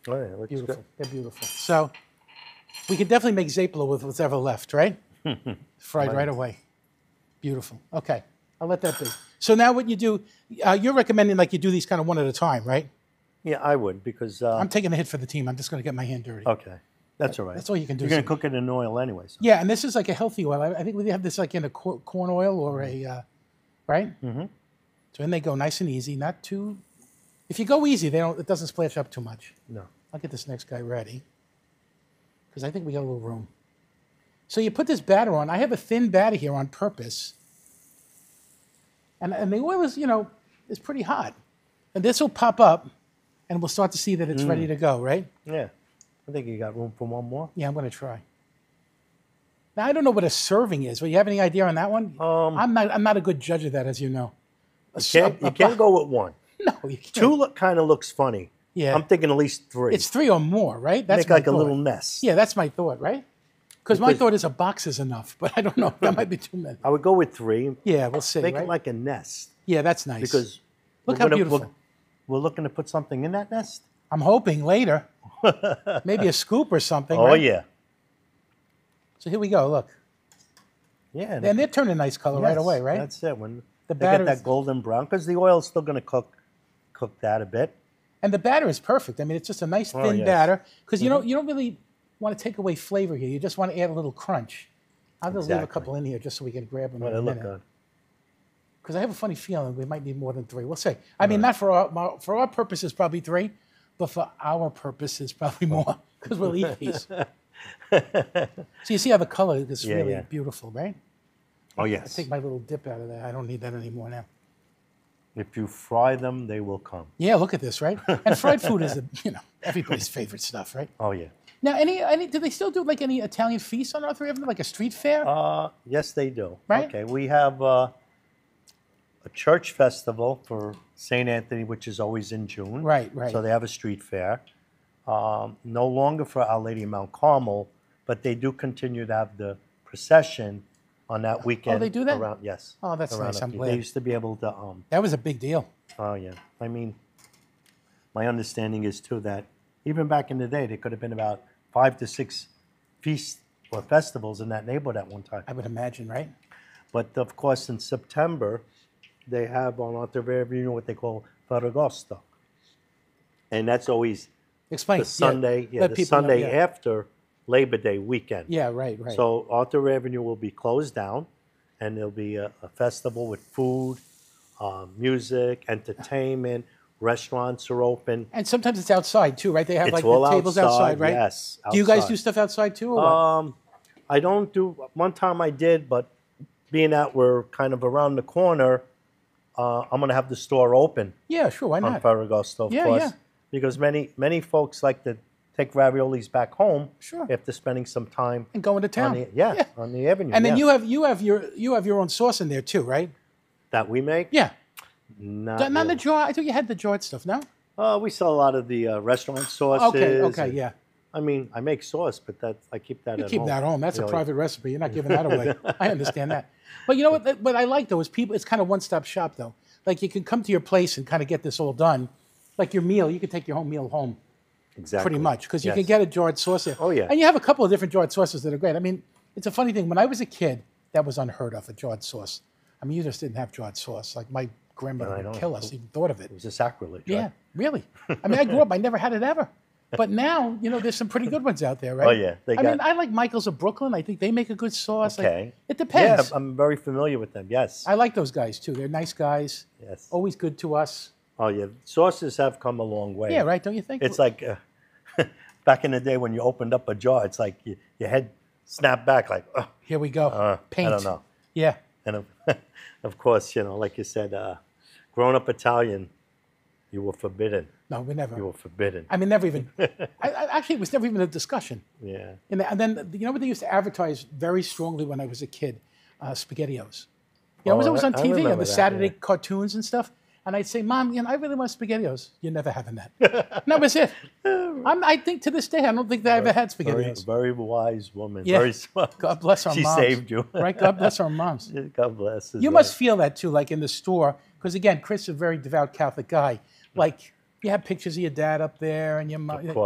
Oh, yeah, looks Beautiful. good. They're beautiful. So we could definitely make Zapla with what's ever left, right? Fried right away. Beautiful. Okay, I'll let that be. So now what you do, you're recommending like you do these kind of one at a time, right? Yeah, I would because. I'm taking a hit for the team. I'm just going to get my hand dirty. Okay, that's all right. That's all you can do. You're going to cook it in oil anyway. So. Yeah, and this is like a healthy oil. I think we have this like in a corn oil or a, right? Mm-hmm. So in they go, nice and easy, not too. If you go easy, it doesn't splash up too much. No. I'll get this next guy ready because I think we got a little room. So you put this batter on. I have a thin batter here on purpose, and the oil is is pretty hot, and this will pop up, and we'll start to see that it's ready to go. Right? Yeah, I think you got room for one more. Yeah, I'm going to try. Now I don't know what a serving is. Well, you have any idea on that one? I'm not a good judge of that, as you know. You can't go with one. No, you can't. Two kind of looks funny. Yeah. I'm thinking at least three. It's three or more, right? That's Make like my a thought. little nest. Yeah, that's my thought, right? Because my thought is a box is enough, but I don't know. That might be too many. I would go with three. Yeah, we'll see. Make right? it like a nest. Yeah, that's nice. Because look how beautiful. We're looking to put something in that nest. I'm hoping later, maybe a scoop or something. Oh right? yeah. So here we go. Look, Yeah. and they're turning a nice color right away, right? That's it. When The they get batter that is- golden brown, because the oil's still going to cook that a bit. And the batter is perfect. I mean, it's just a nice thin yes. batter because you don't really want to take away flavor here. You just want to add a little crunch. I'll just leave a Exactly. couple in here just so we can grab them Well, in they a look minute. good. Because I have a funny feeling we might need more than three. We'll see. I mean, not for our purposes, probably three, but for our purposes, probably more because we'll eat these. So you see how the color is really yeah. beautiful, right? Oh I yes. take my little dip out of that. I don't need that anymore now. If you fry them, they will come. Yeah, look at this, right? And fried food is everybody's favorite stuff, right? Oh yeah. Now, any do they still do like any Italian feasts on Earth Avenue, like a street fair? Yes, they do. Right? Okay, we have a church festival for St. Anthony, which is always in June. Right. So they have a street fair. No longer for Our Lady of Mount Carmel, but they do continue to have the procession on that weekend. they do that? Around, yes. Oh, that's around nice. I'm They glad. used to be able to. That was a big deal. Oh yeah. I mean, my understanding is too that even back in the day, there could have been about 5 to 6 feasts or festivals in that neighborhood at one time. I would imagine, right? But of course, in September, they have on Arthur Avenue what they call Ferragosto, and that's always Explain. the Sunday, Let the people know, Sunday yeah. after Labor Day weekend. Yeah, right. So Arthur Avenue will be closed down, and there'll be a festival with food, music, entertainment. Restaurants are open. And sometimes it's outside too, right? They have It's like all the tables outside, right? Yes. Do you guys outside. do stuff outside too, or what? I don't do. One time I did, but being that we're kind of around the corner, I'm going to have the store open Yeah, sure. Why on not? Ferragosto, of Yeah, course, yeah. because many folks like to take raviolis back home Sure. after spending some time And go into town. on the on the avenue. And then yeah. you have your own sauce in there too, right? that we make. Yeah. Not Not the really. jar. I thought you had the jarred stuff. No. We sell a lot of the restaurant sauces. Okay. and- Yeah. I mean, I make sauce, but I keep that You at keep home. that home. That's a Really. private recipe. You're not giving that away. I understand that. But you know what I like though is people. It's kind of one-stop shop though. Like you can come to your place and kind of get this all done. Like your meal, you can take your home meal home Exactly. pretty much because you Yes. can get a jarred sauce there. Oh, yeah. And you have a couple of different jarred sauces that are great. I mean, it's a funny thing. When I was a kid, that was unheard of, a jarred sauce. I mean, you just didn't have jarred sauce. Like my grandmother I would know. kill us even thought of it. It was a sacrilege. Yeah, Right? really. I mean, I grew up, I never had it ever. But now, there's some pretty good ones out there, right? Oh, yeah. I mean, I like Michael's of Brooklyn. I think they make a good sauce. Okay. Like, it depends. Yeah, I'm very familiar with them. Yes. I like those guys too. They're nice guys. Yes. Always good to us. Oh yeah. Sauces have come a long way. Yeah, right. Don't you think? It's like back in the day when you opened up a jar, it's like your head snapped back like, oh, Here we go. Paint. I don't know. Yeah. And of course, like you said, growing up Italian, you were forbidden. No, we never. You were forbidden. I mean, never even. Actually, it was never even a discussion. Yeah. And then, you know what they used to advertise very strongly when I was a kid? SpaghettiOs. You know, it was always on I TV, on remember the that, Saturday yeah. cartoons and stuff. And I'd say, Mom, I really want SpaghettiOs. You're never having that. And that was it. I think to this day, I don't think that I ever had Very, SpaghettiOs. very wise woman. Yeah. Very smart. God bless our She moms. saved you. Right? God bless our moms. God bless. is You right. must feel that too, like in the store, because again, Chris is a very devout Catholic guy. Like you have pictures of your dad up there and your mom. Of course.